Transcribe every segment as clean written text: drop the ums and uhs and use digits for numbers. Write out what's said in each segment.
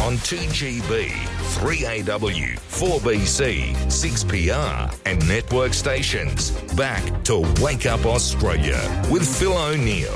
on 2GB, 3AW, 4BC, 6PR and network stations. Back to Wake Up Australia with Phil O'Neill.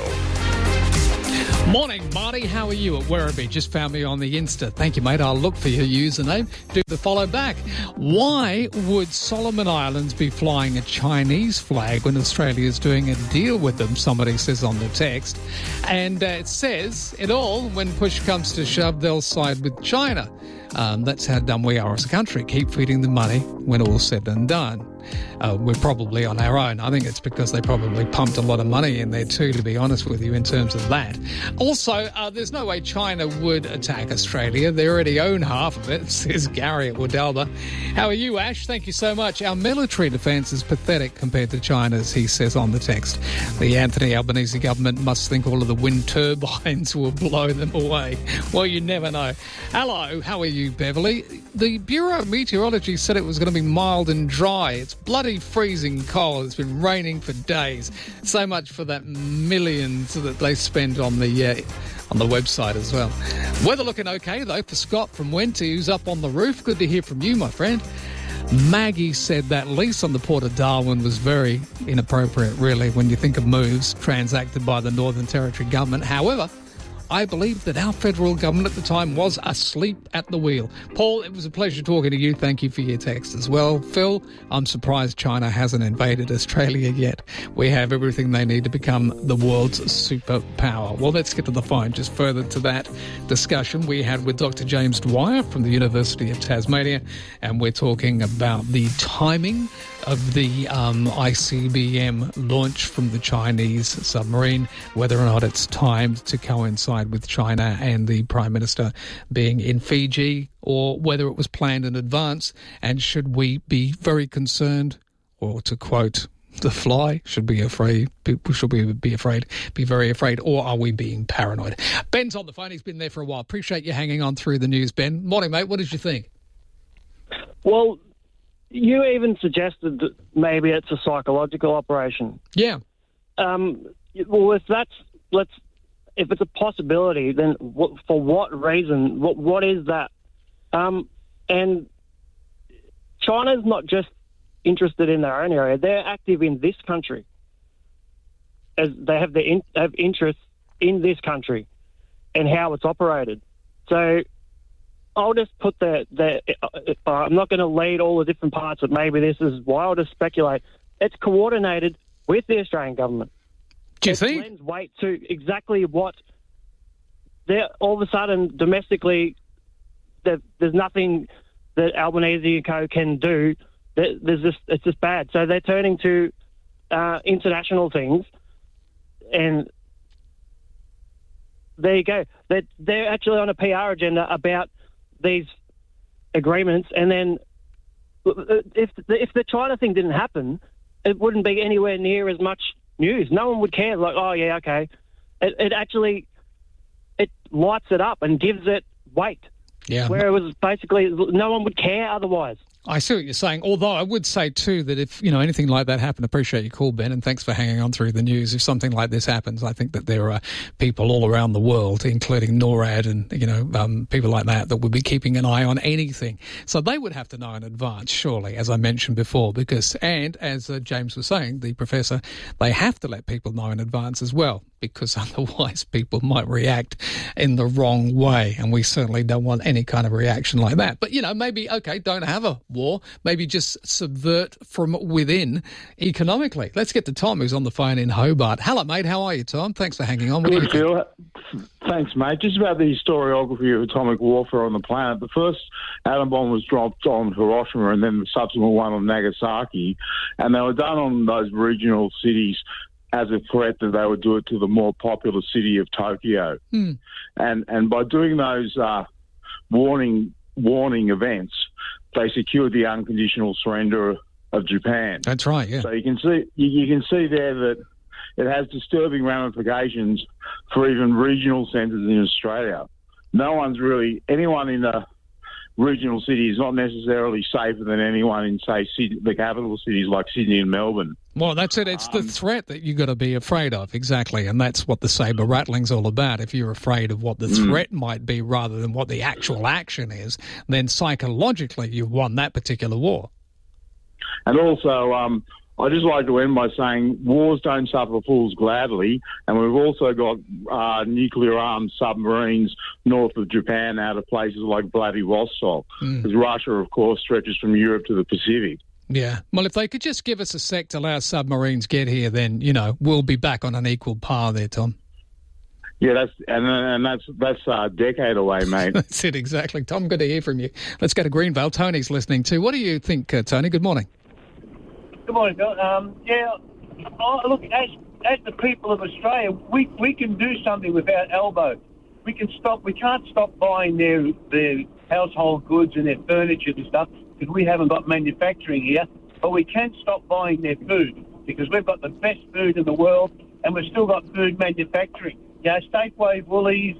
Morning, Marty. How are you at Werribee? Just found me on the Insta. Thank you, mate. I'll look for your username. Do the follow back. Why would Solomon Islands be flying a Chinese flag when Australia's doing a deal with them? Somebody says on the text. And it says it all, when push comes to shove, they'll side with China. That's how dumb we are as a country. Keep feeding them money when all's said and done. We're probably on our own. I think it's because they probably pumped a lot of money in there too, to be honest with you, in terms of that. Also, there's no way China would attack Australia. They already own half of it, says Gary at Wadalba. How are you, Ash? Thank you so much. Our military defence is pathetic compared to China's, he says on the text. The Anthony Albanese government must think all of the wind turbines will blow them away. Well, you never know. Hello, how are you, Beverly? The Bureau of Meteorology said it was going to be mild and dry. It's bloody freezing cold. It's been raining for days. So much for that millions that they spend on the website as well. Weather looking okay, though, for Scott from Wenty, who's up on the roof. Good to hear from you, my friend. Maggie said that lease on the Port of Darwin was very inappropriate, really, when you think of moves transacted by the Northern Territory government. However, I believe that our federal government at the time was asleep at the wheel. Paul, it was a pleasure talking to you. Thank you for your text as well. Phil, I'm surprised China hasn't invaded Australia yet. We have everything they need to become the world's superpower. Well, let's get to the phone. Just further to that discussion we had with Dr. James Dwyer from the University of Tasmania, and we're talking about the timing of the ICBM launch from the Chinese submarine, whether or not it's timed to coincide with China and the Prime Minister being in Fiji, or whether it was planned in advance, and should we be very concerned, or to quote The Fly, should we be afraid, be very afraid, or are we being paranoid? Ben's on the phone. He's been there for a while. Appreciate you hanging on through the news, Ben. Morning, mate. What did you think? Well, you even suggested that maybe it's a psychological operation. Yeah. Well, if it's a possibility, then for what reason? What is that? And China's not just interested in their own area; they're active in this country, as they have interests in this country and how it's operated. So I'll just put I'm not going to lead all the different parts, but maybe this is why. I'll just speculate. It's coordinated with the Australian government. Do you think? It lends weight to exactly what they're all of a sudden domestically. There's nothing that Albanese and co can do. It's just bad. So they're turning to international things, and there you go. They're actually on a PR agenda about these agreements, and then if the China thing didn't happen, it wouldn't be anywhere near as much news. No one would care. Like, oh yeah, okay. It actually lights it up and gives it weight. Yeah. Where it was basically no one would care otherwise. I see what you're saying, although I would say too that if anything like that happened, appreciate your call, Ben, and thanks for hanging on through the news. If something like this happens, I think that there are people all around the world, including NORAD and people like that would be keeping an eye on anything. So they would have to know in advance, surely, as I mentioned before, and as James was saying, the professor, they have to let people know in advance as well, because otherwise people might react in the wrong way, and we certainly don't want any kind of reaction like that. But maybe don't have a war, maybe just subvert from within economically. Let's get to Tom, who's on the phone in Hobart. Hello, mate. How are you, Tom? Thanks for hanging on. Good, Phil. Thanks, mate. Just about the historiography of atomic warfare on the planet. The first atom bomb was dropped on Hiroshima and then the subsequent one on Nagasaki, and they were done on those regional cities as a threat that they would do it to the more popular city of Tokyo. And by doing those warning events, they secured the unconditional surrender of Japan. That's right, yeah. So you can see there that it has disturbing ramifications for even regional centres in Australia. No one's really, anyone in the regional cities, not necessarily safer than anyone in, say, the capital cities like Sydney and Melbourne. Well, that's it. It's the threat that you've got to be afraid of, exactly. And that's what the sabre rattling's all about. If you're afraid of what the threat might be rather than what the actual action is, then psychologically you've won that particular war. And also, I'd just like to end by saying wars don't suffer fools gladly, and we've also got nuclear-armed submarines north of Japan out of places like Vladivostok, because Russia, of course, stretches from Europe to the Pacific. Yeah. Well, if they could just give us a sec to let our submarines get here, then, we'll be back on an equal par there, Tom. Yeah, that's a decade away, mate. That's it, exactly. Tom, good to hear from you. Let's go to Greenvale. Tony's listening too. What do you think, Tony? Good morning. Good morning, Bill. Look, as the people of Australia, we can do something without elbow. We can't stop buying their household goods and their furniture and stuff because we haven't got manufacturing here. But we can stop buying their food because we've got the best food in the world and we've still got food manufacturing. Safeway, Woolies,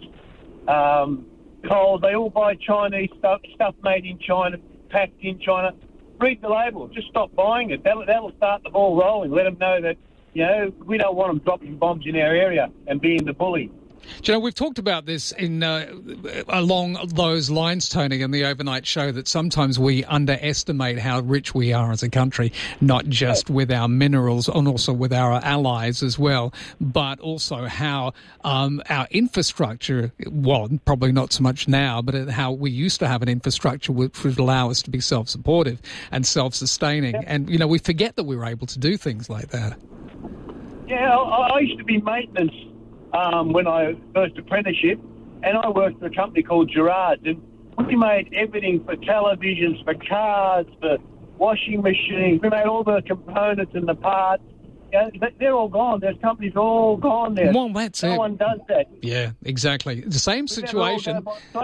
Coles, they all buy Chinese stuff made in China, packed in China. Read the label. Just stop buying it. That'll start the ball rolling. Let them know that, we don't want them dropping bombs in our area and being the bully. Do you know, we've talked about this along those lines, Tony, in the overnight show, that sometimes we underestimate how rich we are as a country, not just with our minerals and also with our allies as well, but also how our infrastructure, well, probably not so much now, but how we used to have an infrastructure which would allow us to be self-supportive and self-sustaining. And, we forget that we were able to do things like that. Yeah, I used to be maintenance when I first apprenticeship, and I worked for a company called Gerard's, and we made everything for televisions, for cars, for washing machines. We made all the components and the parts. They're all gone. There's companies all gone there. Well, that's it. No one does that. Yeah, exactly. The same situation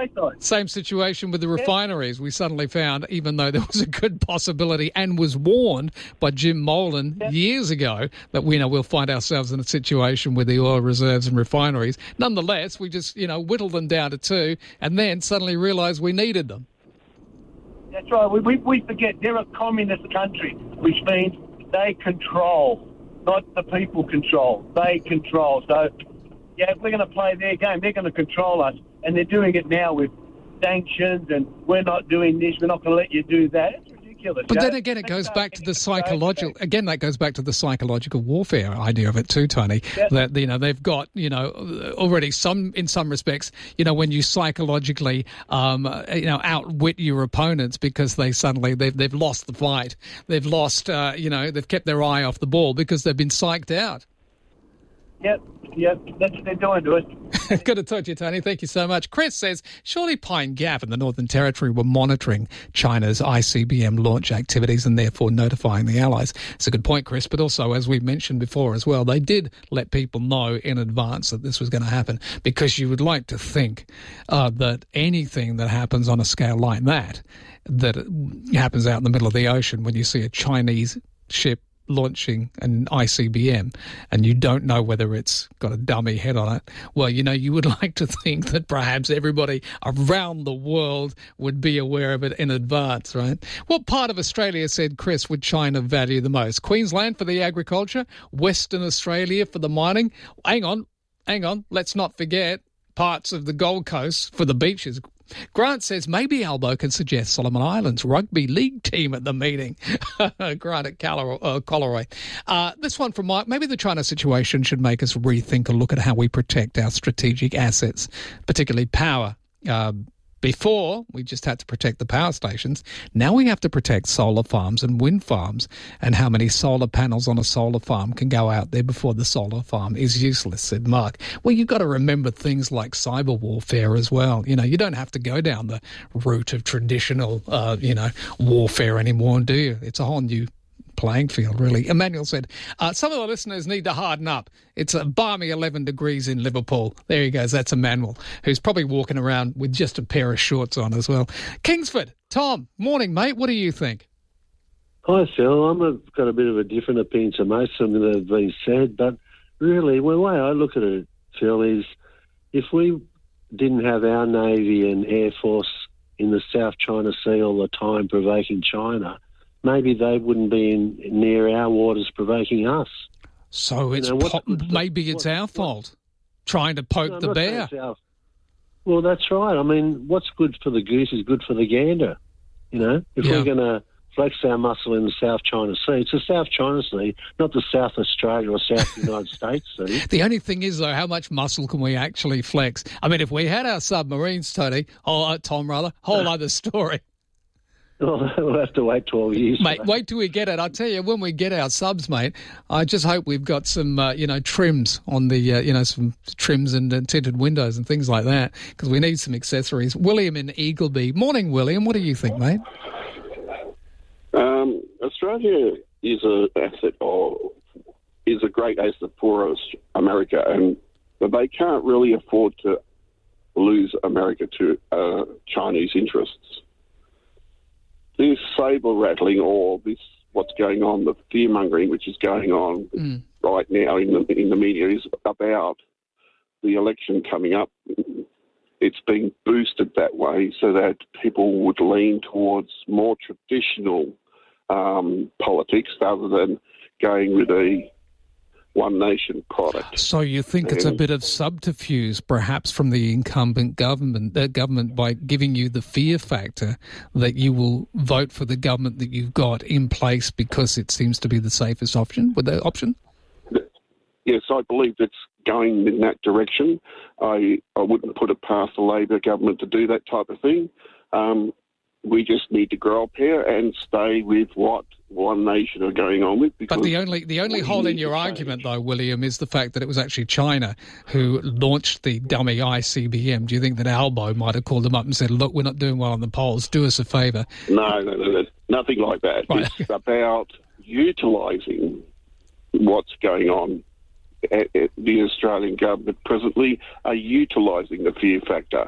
with the refineries. We suddenly found, even though there was a good possibility and was warned by Jim Molan years ago that we'll find ourselves in a situation with the oil reserves and refineries. Nonetheless, we just, whittled them down to 2 and then suddenly realised we needed them. That's right. We forget they're a communist country, which means they control. Not the people control. They control. So, if we're going to play their game, they're going to control us. And they're doing it now with sanctions and we're not doing this, we're not going to let you do that. It's ridiculous. But then again, it goes back to the psychological... Again, that goes back to the psychological warfare idea of it too, Tony. Yeah. That, they've got, already in some respects, when you psychologically, outwit your opponents because they've lost the fight. They've lost, they've kept their eye off the ball because they've been psyched out. Yep, that's what they're doing to us. Good to talk to you, Tony. Thank you so much. Chris says, surely Pine Gap and the Northern Territory were monitoring China's ICBM launch activities and therefore notifying the Allies. It's a good point, Chris, but also, as we mentioned before as well, they did let people know in advance that this was going to happen because you would like to think that anything that happens on a scale like that happens out in the middle of the ocean when you see a Chinese ship launching an ICBM and you don't know whether it's got a dummy head on it. Well, you would like to think that perhaps everybody around the world would be aware of it in advance, right? What part of Australia, said Chris, would China value the most? Queensland for the agriculture, Western Australia for the mining. Hang on. Let's not forget parts of the Gold Coast for the beaches. Grant says maybe Albo can suggest Solomon Islands rugby league team at the meeting. Grant at Collaroy. This one from Mike. Maybe the China situation should make us rethink a look at how we protect our strategic assets, particularly power. Before, we just had to protect the power stations. Now we have to protect solar farms and wind farms, and how many solar panels on a solar farm can go out there before the solar farm is useless, said Mark. Well, you've got to remember things like cyber warfare as well. You don't have to go down the route of traditional, warfare anymore, do you? It's a whole new playing field, really. Emmanuel said, some of the listeners need to harden up. It's a balmy 11 degrees in Liverpool. There he goes. That's Emmanuel, who's probably walking around with just a pair of shorts on as well. Kingsford, Tom, morning, mate. What do you think? Hi, Phil. I've got a bit of a different opinion to most of them that have been said, but really, the way I look at it, Phil, is if we didn't have our Navy and Air Force in the South China Sea all the time provoking China, maybe they wouldn't be near our waters provoking us. So it's maybe it's our fault, trying to poke the bear. Well, that's right. I mean, what's good for the goose is good for the gander. If we're going to flex our muscle in the South China Sea, it's the South China Sea, not the South Australia or South United States Sea. The only thing is, though, how much muscle can we actually flex? I mean, if we had our submarines, Tom, whole other story. Well, we'll have to wait 12 years. Mate, wait till we get it. I tell you, when we get our subs, mate, I just hope we've got some, trims on the, some trims and tinted windows and things like that, because we need some accessories. William in Eagleby. Morning, William. What do you think, mate? Australia is a great asset for America, and they can't really afford to lose America to Chinese interests. This saber rattling, or this what's going on, the fear mongering which is going on right now in the media, is about the election coming up. It's being boosted that way so that people would lean towards more traditional politics rather than going with a one nation product. So you think it's a bit of subterfuge, perhaps, from the incumbent government by giving you the fear factor that you will vote for the government that you've got in place because it seems to be the safest option? With the option? Yes, I believe it's going in that direction. I wouldn't put it past the Labor government to do that type of thing. We just need to grow up here and stay with what One Nation are going on with. But the only hole in your argument, though, William, is the fact that it was actually China who launched the dummy ICBM. Do you think that Albo might have called them up and said, look, we're not doing well on the polls, do us a favour? No, nothing like that. Right. It's about utilising what's going on. The Australian government presently are utilising the fear factor.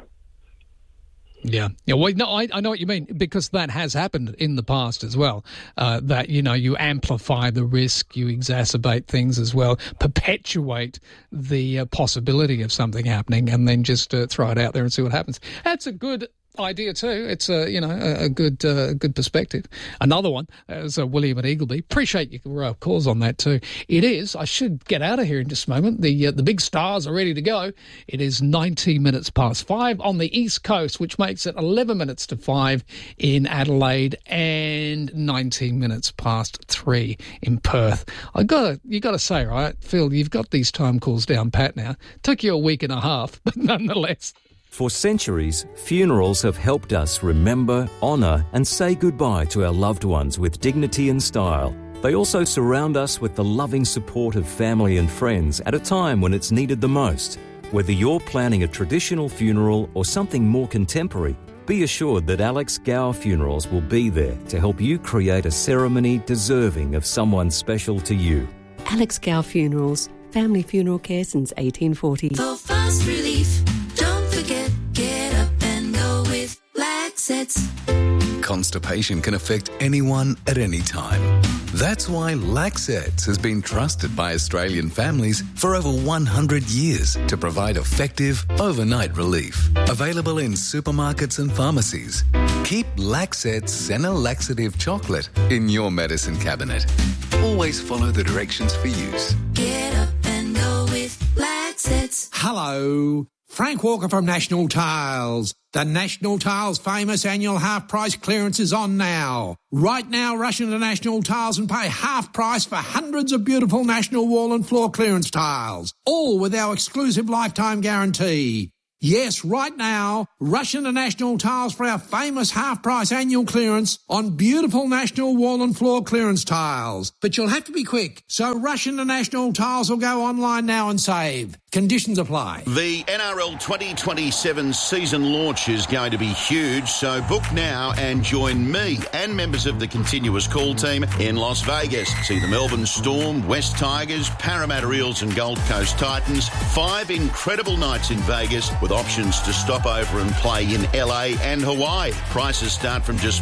Yeah. Well, no, I know what you mean, because that has happened in the past as well, that, you amplify the risk, you exacerbate things as well, perpetuate the possibility of something happening, and then just throw it out there and see what happens. That's a good idea too. It's a good perspective. Another one is William at Eagleby. Appreciate your calls on that too. It is. I should get out of here in just a moment. The big stars are ready to go. It is 19 minutes past 5 on the East Coast, which makes it 11 minutes to 5 in Adelaide and 19 minutes past 3 in Perth. You got to say, right, Phil, you've got these time calls down pat now. Took you a week and a half, but nonetheless. For centuries, funerals have helped us remember, honour and say goodbye to our loved ones with dignity and style. They also surround us with the loving support of family and friends at a time when it's needed the most. Whether you're planning a traditional funeral or something more contemporary, be assured that Alex Gower Funerals will be there to help you create a ceremony deserving of someone special to you. Alex Gower Funerals, family funeral care since 1840. For fast relief, don't forget, get up and go with Laxets. Constipation can affect anyone at any time. That's why Laxets has been trusted by Australian families for over 100 years to provide effective overnight relief. Available in supermarkets and pharmacies. Keep Laxets Senna Laxative Chocolate in your medicine cabinet. Always follow the directions for use. Get up and go with Laxets. Hello. Frank Walker from National Tiles. The National Tiles famous annual half-price clearance is on now. Right now, rush into National Tiles and pay half price for hundreds of beautiful National wall and floor clearance tiles, all with our exclusive lifetime guarantee. Yes, right now, rush into National Tiles for our famous half-price annual clearance on beautiful National wall and floor clearance tiles. But you'll have to be quick, so rush into National Tiles or go online now and save. Conditions apply. The NRL 2027 season launch is going to be huge, so book now and join me and members of the Continuous Call team in Las Vegas. See the Melbourne Storm, West Tigers, Parramatta Eels and Gold Coast Titans. 5 incredible nights in Vegas with options to stop over and play in LA and Hawaii. Prices start from just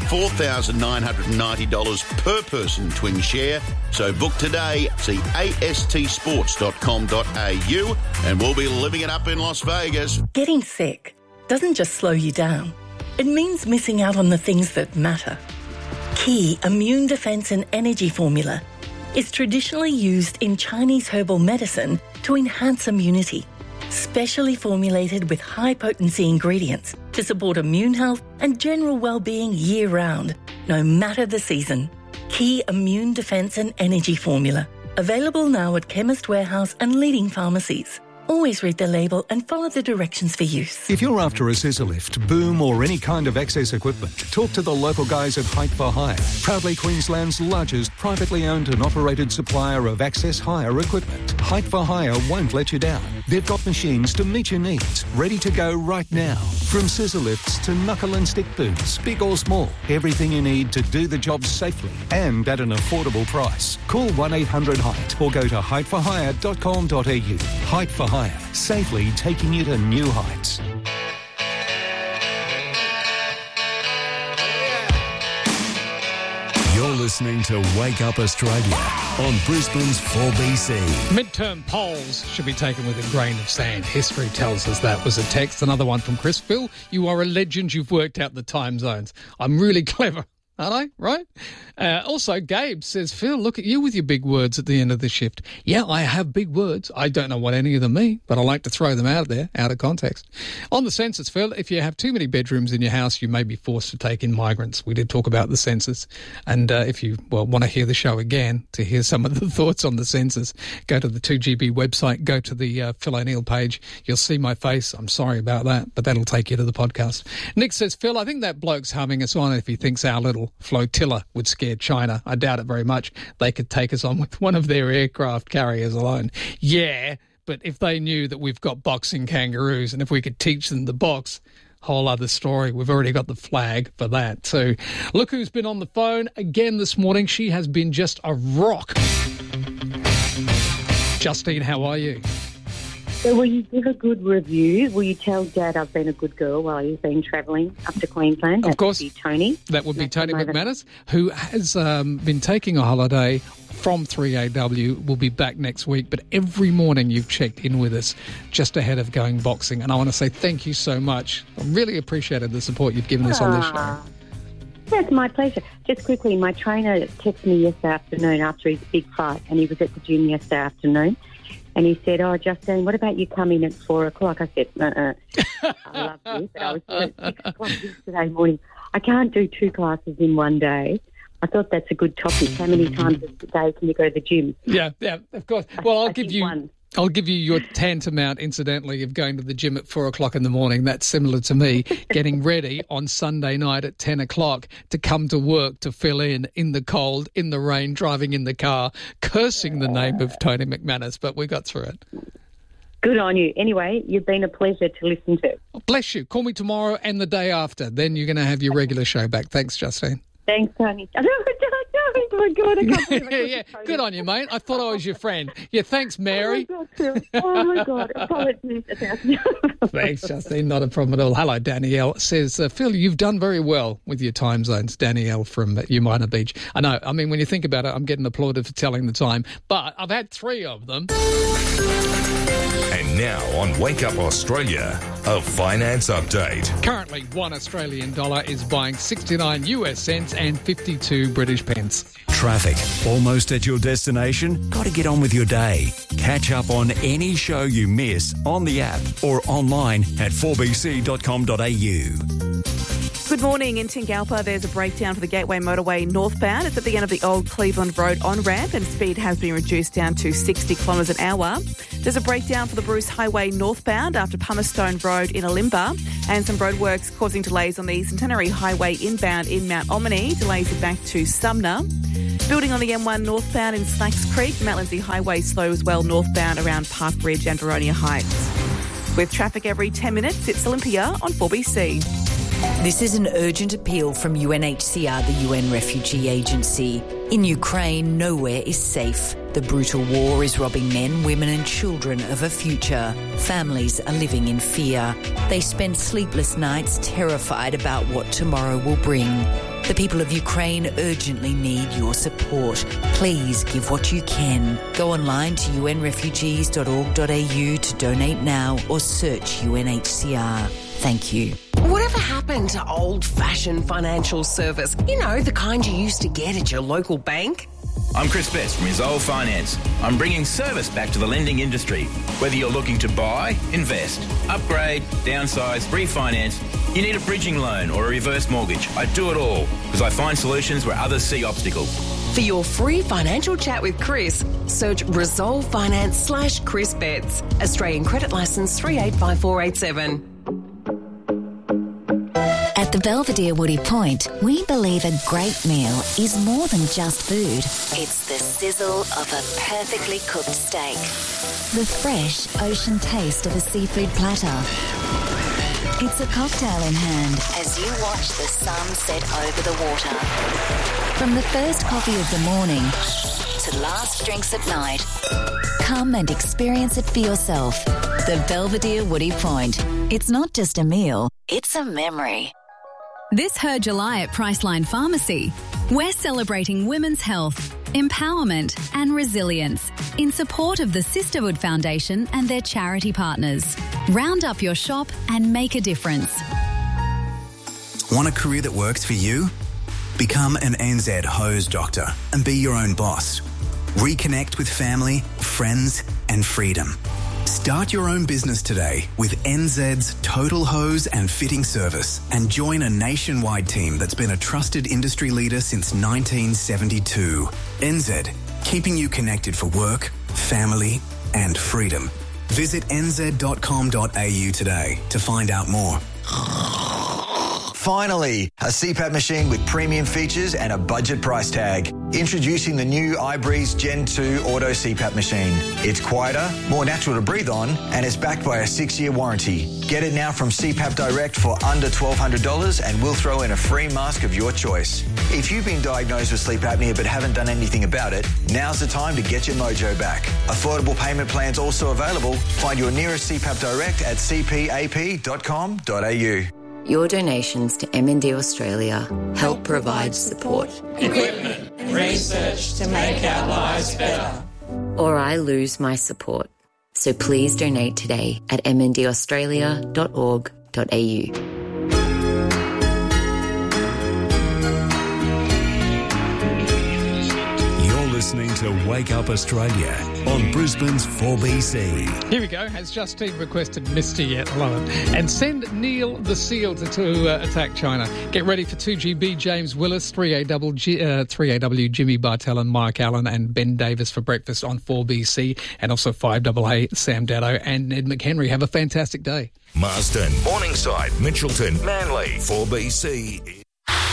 $4,990 per person twin share. So book today. See astsports.com.au and we'll be living it up in Las Vegas. Getting sick doesn't just slow you down. it means missing out on the things that matter. Key Immune Defense and Energy Formula is traditionally used in Chinese herbal medicine to enhance immunity, specially formulated with high-potency ingredients to support immune health and general well-being year-round, no matter the season. Key Immune Defense and Energy Formula. Available now at Chemist Warehouse and leading pharmacies. Always read the label and follow the directions for use. If you're after a scissor lift, boom or any kind of access equipment, talk to the local guys at Height for Hire, proudly Queensland's largest privately owned and operated supplier of access hire equipment. Height for Hire won't let you down. They've got machines to meet your needs, ready to go right now. From scissor lifts to knuckle and stick booms, big or small, everything you need to do the job safely and at an affordable price. Call 1-800-HEIGHT or go to heightforhire.com.au. Height for Hire, safely taking you to new heights. You're listening to Wake Up Australia on Brisbane's 4BC. Midterm polls should be taken with a grain of sand. History tells us that, was a text. Another one from Chris. Phil, you are a legend. You've worked out the time zones. I'm really clever. Aren't I? Right? Also, Gabe says, Phil, look at you with your big words at the end of the shift. Yeah, I have big words. I don't know what any of them mean, but I like to throw them out there, out of context. On the census, Phil, if you have too many bedrooms in your house, you may be forced to take in migrants. We did talk about the census. And if you want to hear the show again, to hear some of the thoughts on the census, go to the 2GB website, go to the Phil O'Neill page. You'll see my face. I'm sorry about that, but that'll take you to the podcast. Nick says, Phil, I think that bloke's humming us on if he thinks our little flotilla would scare China. I doubt it very much. They could take us on with one of their aircraft carriers alone. Yeah, but if they knew that we've got boxing kangaroos and if we could teach them the box, whole other story. We've already got the flag for that too. Look who's been on the phone again this morning. She has been just a rock. Justine, how are you? So will you give a good review? Will you tell Dad I've been a good girl while you've been travelling up to Queensland? Of course. That would be Tony. That would be Tony McManus, who has been taking a holiday from 3AW. Will be back next week, but every morning you've checked in with us just ahead of going boxing. And I want to say thank you so much. I really appreciated the support you've given us on this show. That's my pleasure. Just quickly, my trainer texted me yesterday afternoon after his big fight, and he was at the gym yesterday afternoon. And he said, oh, Justine, what about you coming at 4 o'clock? I said, I love you, but I was at 6 o'clock yesterday morning. I can't do 2 classes in one day. I thought that's a good topic. How many times a day can you go to the gym? Yeah, of course. Well, I'll give you your tantamount, incidentally, of going to the gym at 4 o'clock in the morning. That's similar to me getting ready on Sunday night at 10 o'clock to come to work to fill in the cold, in the rain, driving in the car, cursing the name of Tony McManus, but we got through it. Good on you. Anyway, you've been a pleasure to listen to. Bless you. Call me tomorrow and the day after. Then you're going to have your regular show back. Thanks, Justine. Thanks, Tony. Oh, my God. I can't believe yeah. Good on you, mate. I thought I was your friend. Yeah, thanks, Mary. Oh, my God. Apologies about Thanks, Justine. Not a problem at all. Hello, Danielle. Says, Phil, you've done very well with your time zones. Danielle from Umina Beach. I know. I mean, when you think about it, I'm getting applauded for telling the time, but I've had 3 of them. And now on Wake Up Australia, a finance update. Currently, $1 Australian is buying 69 US cents and 52 British pence. Traffic. Almost at your destination? Got to get on with your day. Catch up on any show you miss on the app or online at 4bc.com.au. Good morning. In Tingalpa, there's a breakdown for the Gateway Motorway northbound. It's at the end of the old Cleveland Road on-ramp and speed has been reduced down to 60 kilometres an hour. There's a breakdown for the Bruce Highway northbound after Pumice Road in Olimba, and some roadworks causing delays on the Centenary Highway inbound in Mount Omni. Delays are back to Sumner. Building on the M1 northbound in Snacks Creek, Mount Lindsay Highway slow as well northbound around Park Ridge and Veronia Heights. With traffic every 10 minutes, it's Olympia on 4BC. This is an urgent appeal from UNHCR, the UN Refugee Agency. In Ukraine, nowhere is safe. The brutal war is robbing men, women and children of a future. Families are living in fear. They spend sleepless nights terrified about what tomorrow will bring. The people of Ukraine urgently need your support. Please give what you can. Go online to unrefugees.org.au to donate now or search UNHCR. Thank you. Whatever happened happened to old-fashioned financial service? You know, the kind you used to get at your local bank? I'm Chris Best from Resolve Finance. I'm bringing service back to the lending industry. Whether you're looking to buy, invest, upgrade, downsize, refinance, you need a bridging loan or a reverse mortgage. I do it all because I find solutions where others see obstacles. For your free financial chat with Chris, search Resolve Finance/Chris Betts. Australian Credit Licence 385487. At the Belvedere Woody Point, we believe a great meal is more than just food. It's the sizzle of a perfectly cooked steak, the fresh ocean taste of a seafood platter. It's a cocktail in hand as you watch the sun set over the water. From the first coffee of the morning to last drinks at night, come and experience it for yourself. The Belvedere Woody Point. It's not just a meal, it's a memory. This Her July at Priceline Pharmacy, we're celebrating women's health, empowerment and resilience in support of the Sisterhood Foundation and their charity partners. Round up your shop and make a difference. Want a career that works for you? Become an NZ hose doctor and be your own boss. Reconnect with family, friends and freedom. Start your own business today with NZ's Total Hose and Fitting Service and join a nationwide team that's been a trusted industry leader since 1972. NZ, keeping you connected for work, family and freedom. Visit nz.com.au today to find out more. Finally, a CPAP machine with premium features and a budget price tag. Introducing the new iBreeze Gen 2 Auto CPAP machine. It's quieter, more natural to breathe on, and it's backed by a 6-year warranty. Get it now from CPAP Direct for under $1,200 and we'll throw in a free mask of your choice. If you've been diagnosed with sleep apnea but haven't done anything about it, now's the time to get your mojo back. Affordable payment plans also available. Find your nearest CPAP Direct at cpap.com.au. Your donations to MND Australia help provide support, equipment, and research to make our lives better. Or I lose my support. So please donate today at mndaustralia.org.au. Listening to Wake Up Australia on Brisbane's 4BC. Here we go. Has Justine requested Misty at 11? And send Neil the SEAL to attack China. Get ready for 2GB, James Willis, 3AW, Jimmy Bartell and Mike Allen and Ben Davis for breakfast on 4BC. And also 5AA, Sam Dado and Ned McHenry. Have a fantastic day. Marsden, Morningside, Mitchelton, Manly, 4BC.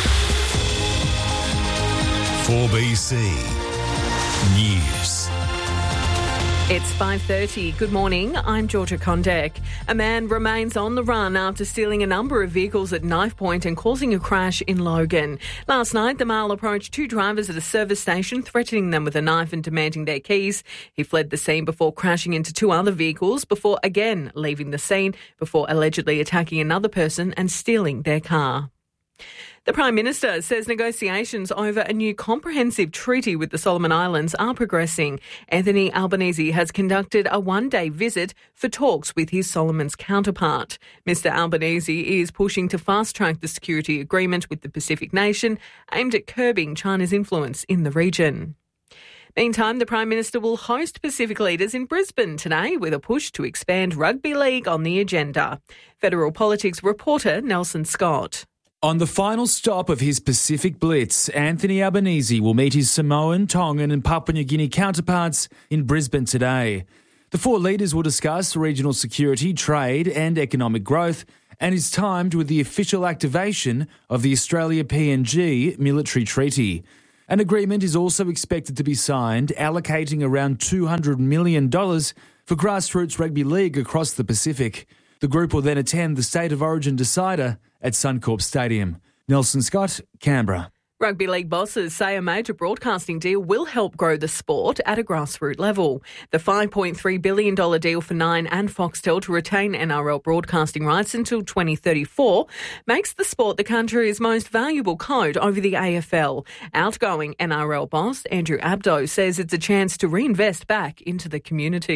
4BC. News. It's 5:30. Good morning. I'm Georgia Kondek. A man remains on the run after stealing a number of vehicles at knife point and causing a crash in Logan. Last night, the male approached two drivers at a service station, threatening them with a knife and demanding their keys. He fled the scene before crashing into two other vehicles, before again leaving the scene, before allegedly attacking another person and stealing their car. The Prime Minister says negotiations over a new comprehensive treaty with the Solomon Islands are progressing. Anthony Albanese has conducted a one-day visit for talks with his Solomons counterpart. Mr Albanese is pushing to fast-track the security agreement with the Pacific nation aimed at curbing China's influence in the region. Meantime, the Prime Minister will host Pacific leaders in Brisbane today with a push to expand rugby league on the agenda. Federal Politics reporter Nelson Scott. On the final stop of his Pacific Blitz, Anthony Albanese will meet his Samoan, Tongan and Papua New Guinea counterparts in Brisbane today. The four leaders will discuss regional security, trade and economic growth and is timed with the official activation of the Australia-PNG military treaty. An agreement is also expected to be signed, allocating around $200 million for grassroots rugby league across the Pacific. The group will then attend the State of Origin decider at Suncorp Stadium. Nelson Scott, Canberra. Rugby league bosses say a major broadcasting deal will help grow the sport at a grassroots level. The $5.3 billion deal for Nine and Foxtel to retain NRL broadcasting rights until 2034 makes the sport the country's most valuable code over the AFL. Outgoing NRL boss Andrew Abdo says it's a chance to reinvest back into the community.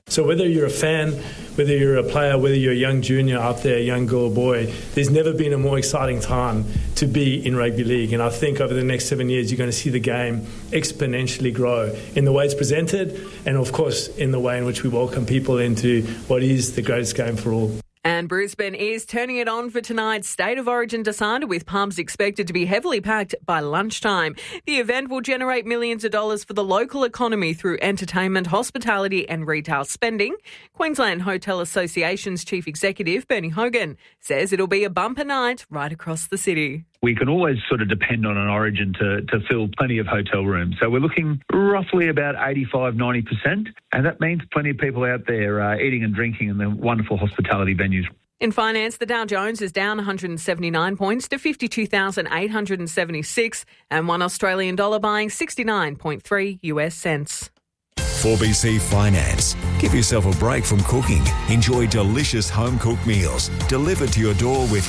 So whether you're a fan, whether you're a player, whether you're a young junior up there, a young girl or boy, there's never been a more exciting time to be in rugby league. And I think over the next 7 years, you're going to see the game exponentially grow in the way it's presented and, of course, in the way in which we welcome people into what is the greatest game for all. And Brisbane is turning it on for tonight's State of Origin decider, with pubs expected to be heavily packed by lunchtime. The event will generate millions of dollars for the local economy through entertainment, hospitality and retail spending. Queensland Hotel Association's Chief Executive, Bernie Hogan, says it'll be a bumper night right across the city. We can always sort of depend on an Origin to fill plenty of hotel rooms. So we're looking roughly about 85-90%, and that means plenty of people out there eating and drinking in the wonderful hospitality venues. In finance, the Dow Jones is down 179 points to 52,876, and one Australian dollar buying 69.3 US cents. 4BC Finance. Give yourself a break from cooking. Enjoy delicious home-cooked meals delivered to your door with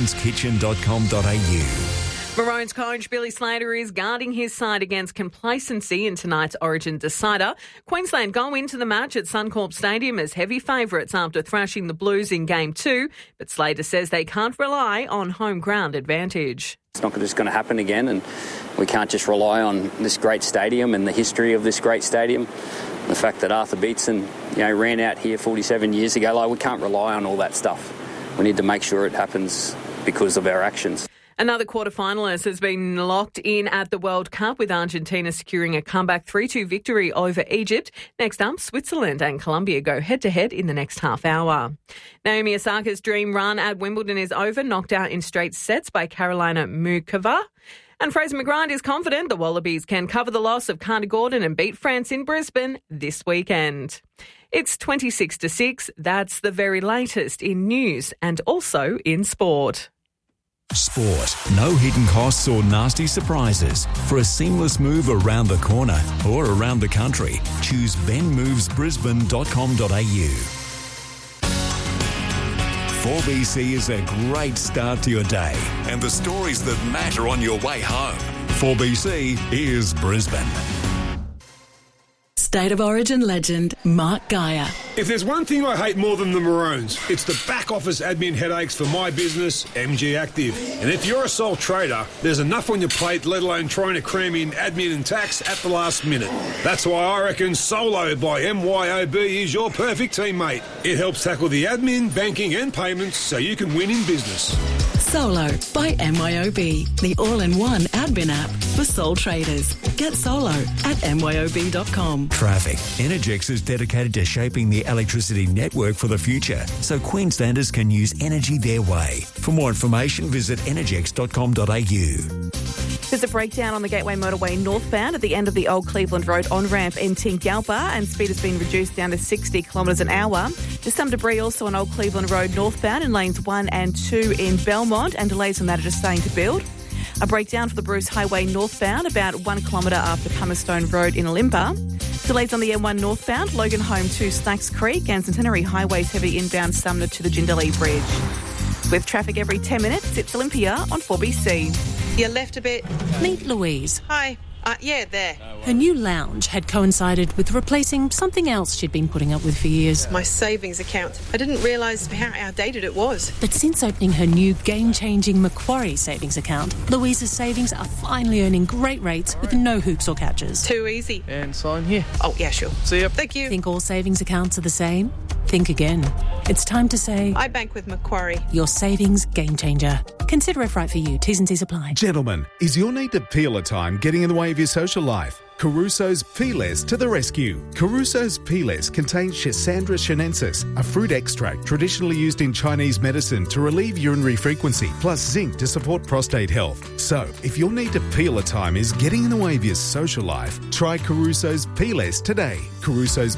cameronskitchen.com.au. Maroons coach Billy Slater is guarding his side against complacency in tonight's Origin decider. Queensland go into the match at Suncorp Stadium as heavy favourites after thrashing the Blues in Game 2, but Slater says they can't rely on home ground advantage. It's not just going to happen again, and we can't just rely on this great stadium and the history of this great stadium. The fact that Arthur Beetson, ran out here 47 years ago, we can't rely on all that stuff. We need to make sure it happens because of our actions. Another quarter-finalist has been locked in at the World Cup, with Argentina securing a comeback 3-2 victory over Egypt. Next up, Switzerland and Colombia go head-to-head in the next half hour. Naomi Osaka's dream run at Wimbledon is over, knocked out in straight sets by Karolina Muchova. And Fraser McGrind is confident the Wallabies can cover the loss of Carter Gordon and beat France in Brisbane this weekend. It's 26-6. That's the very latest in news and also in sport. Sport. No hidden costs or nasty surprises. For a seamless move around the corner or around the country, choose benmovesbrisbane.com.au. 4BC is a great start to your day and the stories that matter on your way home. 4BC is Brisbane. State of Origin legend Mark Geyer. If there's one thing I hate more than the Maroons, it's the back office admin headaches for my business, MG Active. And if you're a sole trader, there's enough on your plate, let alone trying to cram in admin and tax at the last minute. That's why I reckon Solo by MYOB is your perfect teammate. It helps tackle the admin, banking and payments so you can win in business. Solo by MYOB, the all-in-one admin app for sole traders. Get Solo at myob.com. Traffic. Energex is dedicated to shaping the electricity network for the future so Queenslanders can use energy their way. For more information, visit energex.com.au. There's a breakdown on the Gateway Motorway northbound at the end of the Old Cleveland Road on-ramp in Tingalpa, and speed has been reduced down to 60 kilometres an hour. There's some debris also on Old Cleveland Road northbound in lanes 1 and 2 in Belmont, and delays on that are just starting to build. A breakdown for the Bruce Highway northbound about 1 kilometre after Palmerstone Road in Olimba. Delays on the M1 northbound, Logan Home to Snacks Creek, and Centenary Highway's heavy inbound Sumner to the Jindalee Bridge. With traffic every 10 minutes, it's Olympia on 4BC. You left a bit. Meet Louise. Hi. Yeah, there. Her new lounge had coincided with replacing something else she'd been putting up with for years. My savings account. I didn't realise how outdated it was. But since opening her new game-changing Macquarie savings account, Louise's savings are finally earning great rates with no hoops or catches. Too easy. And sign here. Oh, yeah, sure. See ya. Thank you. Think all savings accounts are the same? Think again. It's time to say... I bank with Macquarie. Your savings game changer. Consider if right for you. T's and C's apply. Gentlemen, is your need to peel a time getting in the way of your social life? Caruso's Peelers to the rescue. Caruso's Peelers contain Schisandra chinensis, a fruit extract traditionally used in Chinese medicine to relieve urinary frequency, plus zinc to support prostate health. So, if your need to peel a time is getting in the way of your social life, try Caruso's Peelers today. Caruso's